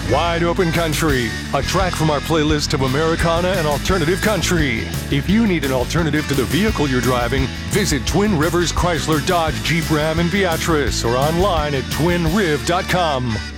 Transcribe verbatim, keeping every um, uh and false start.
Wide Open Country, a track from our playlist of Americana and alternative country. If you need an alternative to the vehicle you're driving, visit Twin Rivers Chrysler Dodge Jeep Ram in Beatrice or online at twin riv dot com.